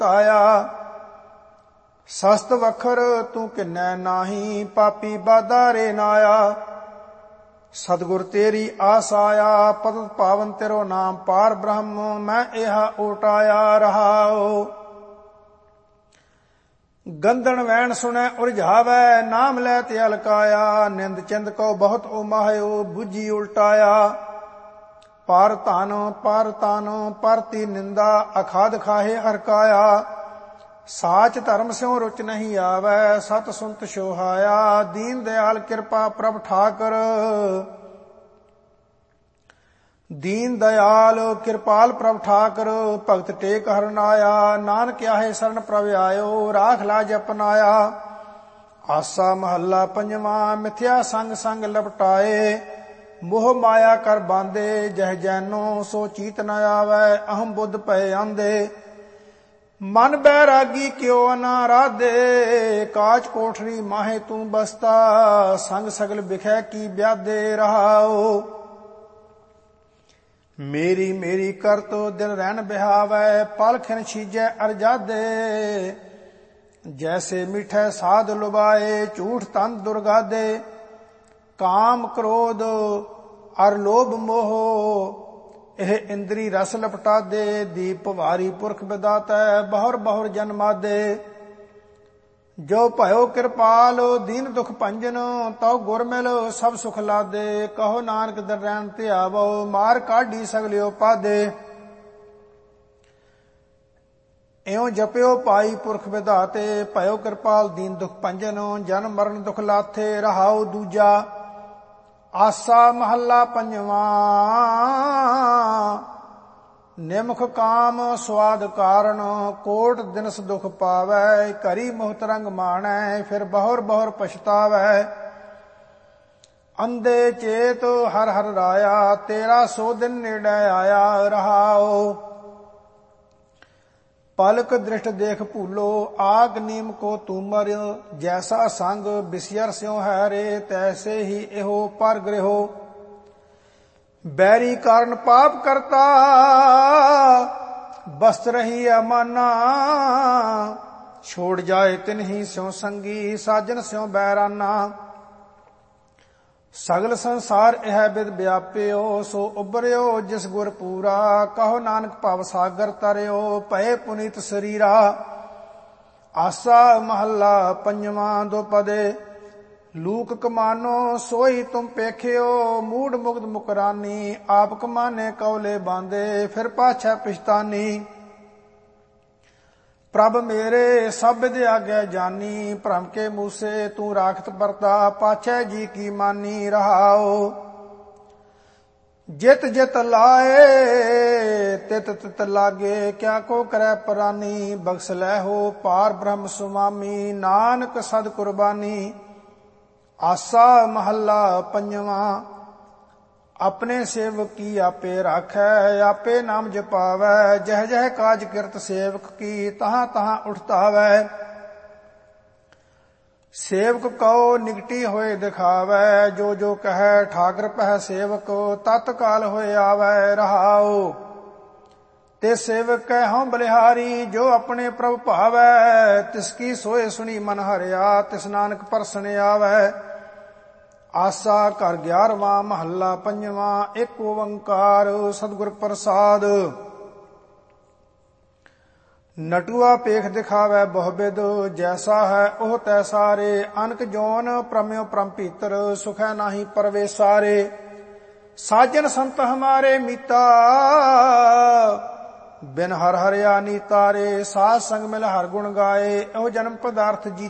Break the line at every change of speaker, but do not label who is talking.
ਤਾਇਆ। ਸਸਤ ਵਖਰ ਤੂੰ ਕਿੰਨੈ ਨਾਹੀ, ਪਾਪੀ ਬਾਧਾ ਰੇ ਨਾਇਆ। ਸਤਿਗੁਰ ਤੇਰੀ ਆਸ ਆਇਆ, ਪਤਿਤ ਪਾਵਨ ਤੇਰੋ ਨਾਮ ਪਾਰ ਬ੍ਰਹਮ, ਮੈਂ ਇਹਾ ਓਟਾਇਆ ਰਹਾਉ। ਗੰਧਨ ਵੈਣ ਸੁਣੈ ਉਰਝਾਵੈ, ਨਾਮ ਲੈ ਤੇ ਅਲਕਾਇਆ। ਨਿੰਦ ਚਿੰਦ ਕੋ ਬਹੁਤ ਉਮਾਹਿਓ, ਬੁੱਝੀ ਉਲਟਾਇਆ। ਪਰ ਤਨ ਪਰਤੀ ਨਿੰਦਾ, ਅਖਾਦ ਖਾਹੇ ਹਰਕਾਇਆ। ਸਾਚ ਧਰਮ ਸਿਉ ਰੁਚ ਨਹੀਂ ਆਵੈ, ਸਤ ਸੁਨਤ ਸੋਹਾਇਆ। ਦੀਨ ਦਿਆਲ ਕਿਰਪਾ ਪ੍ਰਭ ਠਾਕਰ, ਦੀਨ ਦਇਆਲ ਕਿਰਪਾਲ ਪ੍ਰਭ ਠਾਕਰ। ਭਗਤ ਟੇਕ ਹਰਨ ਆਇਆ, ਨਾਨਕ ਆਹੇ ਸਰਨ ਪ੍ਰਭ ਆਇਓ। ਰਾਖ ਲਾਜ ਅਪਨਾਇਆ। ਆਸਾ ਮਹੱਲਾ ਪੰਜਵਾਂ। ਮਿਥਿਆ ਸੰਗ ਸੰਗ ਲਪਟਾਏ, ਮੋਹ ਮਾਇਆ ਕਰ ਬਾਂਦੇ। ਜਹ ਜੈਨੋ ਸੋ ਚੀਤ ਨ ਆਵੈ, ਅਹੰ ਬੁੱਧ ਭਏ ਆਂਦੇ। ਮਨ ਬੈਰਾਗੀ ਕਿਉ ਨਾ ਰਾਧੇ, ਕਾਚ ਕੋਠਰੀ ਮਾਹੇ ਤੂੰ ਬਸਤਾ। ਸੰਗ ਸਗਲ ਬਿਖੈ ਕੀ ਬਿਆਦੇ ਰਹਾਉ। ਮੇਰੀ ਮੇਰੀ ਕਰਤੋ ਦਿਲ ਰਹਿਣ ਬਿਹਾਵੈ, ਪਲ ਖਿਨ ਛੀਜੈ ਅਰਜਾਦੇ। ਜੈਸੇ ਮਿਠੈ ਸਾਧ ਲੁਬਾਏ, ਝੂਠ ਤਨ ਦੁਰਗਾਦੇ। ਕਾਮ ਕ੍ਰੋਧ ਅਰ ਲੋਭ ਮੋਹ, ਇਹ ਇੰਦਰੀ ਰਸ ਲਪਟਾਦੇ। ਦੀਪ ਭਾਰੀ ਪੁਰਖ ਬਿਦਾਤੈ, ਬਹੁਰ ਬਹੁਰ ਜਨਮਾਦੇ। ਜੋ ਭਇਓ ਕਿਰਪਾਲ ਦੀਨ ਦੁਖ ਭੰਜਨ, ਤਉ ਗੁਰ ਮਿਲ ਸਭ ਸੁਖ ਲਾਦੇ। ਕਹੋ ਨਾਨਕ ਦਰ ਰਹਿਣ ਧਿਆਵੋ, ਮਾਰ ਕਾਢੀ ਸਗਲਿਓ ਪਾਦੇ। ਇਉ ਜਪਿਓ ਪਾਈ ਪੁਰਖ ਵਿਧਾਤੇ, ਭਇਓ ਕਿਰਪਾਲ ਦੀਨ ਦੁਖ ਭੰਜਨ। ਜਨਮ ਮਰਨ ਦੁਖ ਲਾਥੇ, ਰਹਾਉ ਦੂਜਾ। ਆਸਾ ਮਹੱਲਾ ਪੰਜਵਾਂ। ਨਿਮਖ ਕਾਮ ਸਵਾਦ ਕਾਰਨ, ਕੋਟ ਦਿਨਸ ਦੁਖ ਪਾਵੈ। ਘਰੀ ਮੁਹਤ ਰੰਗ ਮਾਣੈ, ਫਿਰ ਬਹੁਰ ਬਹੁਰ ਪਛਤਾਵੈ। ਅੰਧੇ ਚੇਤ ਹਰ ਹਰ ਰਾਇਆ, ਤੇਰਾ ਸੋ ਦਿਨ ਨੇੜੇ ਆਇਆ ਰਹਾਉ। ਪਲਕ ਦ੍ਰਿਸ਼ਟ ਦੇਖ ਭੂਲੋ, ਆਗ ਨੀਮ ਕੋ ਤੂਮਰ। ਜੈਸਾ ਸੰਗ ਬਿਸਿਅਰ ਸਿਉ ਹੈ ਰੇ, ਤੈਸੇ ਹੀ ਇਹੋ ਪਰ ਗ੍ਰਹਿਓ। ਬੈਰੀ ਕਾਰਨ ਪਾਪ ਕਰਤਾ, ਬਸਤ ਰਹੀ ਅਮਾਨਾ। ਛੋੜ ਜਾਏ ਤਿਨਹੀ ਸਿਉ ਸੰਗੀ, ਸਾਜਨ ਸਿਉ ਬੈਰਾਨਾ। ਸਗਲ ਸੰਸਾਰ ਇਹ ਬਿਦ ਵਿਆਪਿਓ, ਸੋ ਉਬਰਿਓ ਜਿਸ ਗੁਰ ਪੂਰਾ। ਕਹੋ ਨਾਨਕ ਭਵ ਸਾਗਰ ਤਰਿਓ, ਭਏ ਪੁਨੀਤ ਸਰੀਰਾ। ਆਸਾ ਮਹੱਲਾ ਪੰਜਵਾਂ। ਦੁਪਦੇ ਲੂਕ ਕਮਾਨੋ, ਸੋਈ ਤੁਮ ਪੇਖਿਓ। ਮੂੜ ਮੁਗਧ ਮੁਕਰਾਨੀ, ਆਪ ਕਮਾਨੇ ਕੌਲੇ ਬਾਂਦੇ। ਫਿਰ ਪਾਛੈ ਪਿਛਤਾਨੀ। ਪ੍ਰਭ ਮੇਰੇ ਸਭ ਵਿਦ ਆਗੈ ਜਾਨੀ, ਭ੍ਰਮ ਕੇ ਮੂਸੇ ਤੂੰ ਰਾਖਤ ਪਰਦਾ। ਪਾਛੈ ਜੀ ਕੀ ਮਾਨੀ ਰਹਾਉ। ਜਿਤ ਜਿਤ ਲਾਏ ਤਿਤ ਤਿਤ ਲਾਗੇ, ਕਿਆ ਕੋ ਕਰੈ ਪਰਾਨੀ। ਬਖਸ਼ ਲੈ ਹੋ ਪਾਰ ਬ੍ਰਹਮ ਸੁਆਮੀ, ਨਾਨਕ ਸਦ ਕੁਰਬਾਨੀ। ਆਸਾ ਮਹੱਲਾ ਪੰਜਵਾਂ। ਆਪਣੇ ਸੇਵਕ ਕੀ ਆਪੇ ਰਾਖੈ, ਆਪੇ ਨਾਮ ਜਪਾਵੈ। ਜਹ ਜਹ ਕਾਜ ਕਿਰਤ ਸੇਵਕ ਕੀ, ਤਹਾਂ ਤਹਾਂ ਉਠਤਾਵੈ। ਸੇਵਕ ਕਉ ਨਿਗਟੀ ਹੋਏ ਦਿਖਾਵੈ, ਜੋ ਜੋ ਕਹੈ ਠਾਕਰ ਪਹਿ ਸੇਵਕ। ਤਤਕਾਲ ਹੋਏ ਆਵੈ ਰਹਾਉ। ਤੇ ਸੇਵਕ ਕੈ ਹਉ ਬਲਿਹਾਰੀ, ਜੋ ਆਪਣੇ ਪ੍ਰਭ ਭਾਵੈ। ਤਿਸ ਕੀ ਸੋਏ ਸੁਣੀ ਮਨ ਹਰਿਆ, ਤਿਸ ਨਾਨਕ ਪਰਸਨ ਆਵੈ। ਆਸਾ ਘਰ 11ਵਾਂ। ਮਹੱਲਾ ਪੰਜਵਾਂ। ਇੱਕ ਓੰਕਾਰ ਸਤਿਗੁਰ ਪ੍ਰਸਾਦ। ਨਟੂਆ ਪੇਖ ਦਿਖਾਵੈ ਬਹੁਬਿਦ, ਜੈਸਾ ਹੈ ਉਹ ਤੈਸਾ ਰੇ। ਅਨਕ ਜੋਨ ਪ੍ਰਮਿਓ ਪ੍ਰਮ ਭੀਤਰ, ਸੁਖੈ ਨਾਹੀ ਪਰਵੇਸਾਰੇ। ਸਾਜਨ ਸੰਤ ਹਮਾਰੇ ਮੀਤਾ, ਬਿਨ ਹਰ ਹਰਿਆ ਨੀਤਾ ਰੇ। ਸਾਧ ਸੰਗ ਮਿਲ ਹਰ ਗੁਣ ਗਾਏ, ਇਹੋ ਜਨਮ ਪਦਾਰਥ ਜੀ